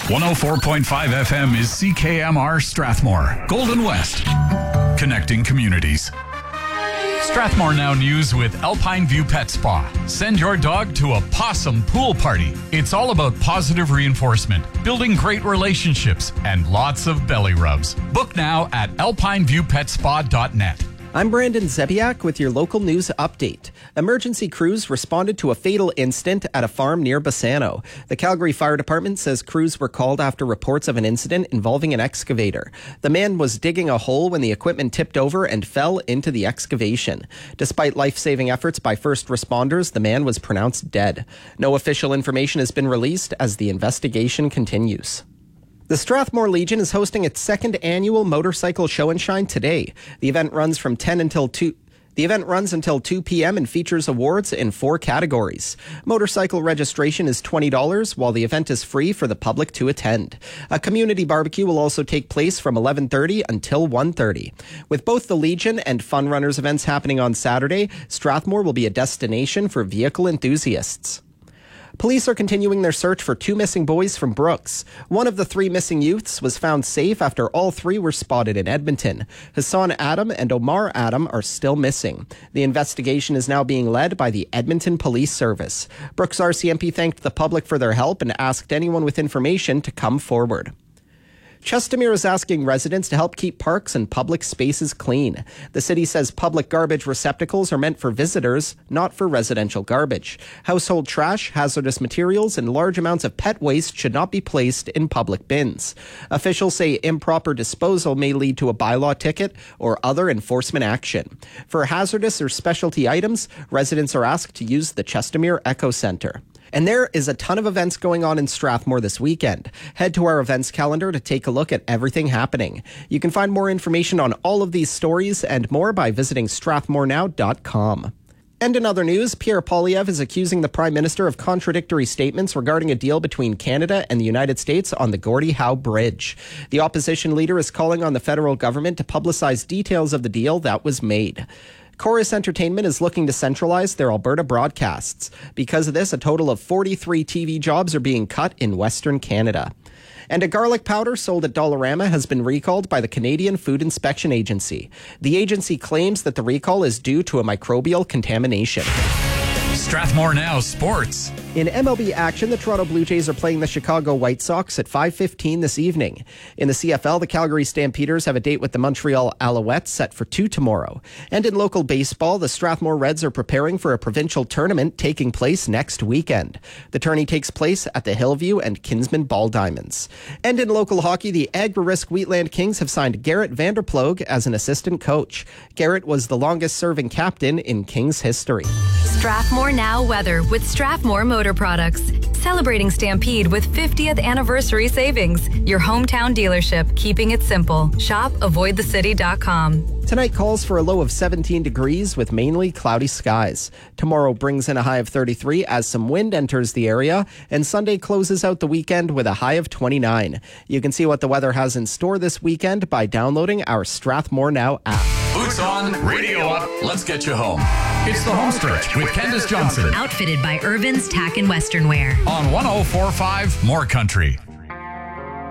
104.5 FM is CKMR Strathmore, Golden West, connecting communities. Strathmore Now News with Alpine View Pet Spa. Send your dog to a possum pool party. It's all about positive reinforcement, building great relationships, and lots of belly rubs. Book now at alpineviewpetspa.net. I'm Brandon Zebiak with your local news update. Emergency crews responded to a fatal incident at a farm near Bassano. The Calgary Fire Department says crews were called after reports of an incident involving an excavator. The man was digging a hole when the equipment tipped over and fell into the excavation. Despite life-saving efforts by first responders, the man was pronounced dead. No official information has been released as the investigation continues. The Strathmore Legion is hosting its second annual motorcycle show and shine today. The event runs from 10 until 2. The event runs until 2 p.m. and features awards in 4 categories. Motorcycle registration is $20, while the event is free for the public to attend. A community barbecue will also take place from 11:30 until 1:30. With both the Legion and Fun Runners events happening on Saturday, Strathmore will be a destination for vehicle enthusiasts. Police are continuing their search for 2 missing boys from Brooks. One of the 3 missing youths was found safe after all 3 were spotted in Edmonton. Hassan Adam and Omar Adam are still missing. The investigation is now being led by the Edmonton Police Service. Brooks RCMP thanked the public for their help and asked anyone with information to come forward. Chestermere is asking residents to help keep parks and public spaces clean. The city says public garbage receptacles are meant for visitors, not for residential garbage. Household trash, hazardous materials, and large amounts of pet waste should not be placed in public bins. Officials say improper disposal may lead to a bylaw ticket or other enforcement action. For hazardous or specialty items, residents are asked to use the Chestermere Eco Centre. And there is a ton of events going on in Strathmore this weekend. Head to our events calendar to take a look at everything happening. You can find more information on all of these stories and more by visiting strathmorenow.com. And in other news, Pierre Poilievre is accusing the Prime Minister of contradictory statements regarding a deal between Canada and the United States on the Gordie Howe Bridge. The opposition leader is calling on the federal government to publicize details of the deal that was made. Chorus Entertainment is looking to centralize their Alberta broadcasts. Because of this, a total of 43 TV jobs are being cut in Western Canada. And a garlic powder sold at Dollarama has been recalled by the Canadian Food Inspection Agency. The agency claims that the recall is due to a microbial contamination. Strathmore Now Sports. In MLB action, the Toronto Blue Jays are playing the Chicago White Sox at 5:15 this evening. In the CFL, the Calgary Stampeders have a date with the Montreal Alouettes set for 2 tomorrow. And in local baseball, the Strathmore Reds are preparing for a provincial tournament taking place next weekend. The tourney takes place at the Hillview and Kinsman Ball Diamonds. And in local hockey, the Agri-Risk Wheatland Kings have signed Garrett Vanderploeg as an assistant coach. Garrett was the longest-serving captain in Kings history. Strathmore Now weather with Strathmore Motor Products. Celebrating Stampede with 50th anniversary savings. Your hometown dealership, keeping it simple. Shop avoidthecity.com. Tonight calls for a low of 17 degrees with mainly cloudy skies. Tomorrow brings in a high of 33 as some wind enters the area, and Sunday closes out the weekend with a high of 29. You can see what the weather has in store this weekend by downloading our Strathmore Now app. Boots on, radio up, let's get you home. It's the home stretch with Candace Johnson. Outfitted by Irvin's Tack and Western Wear. On 104.5 More Country.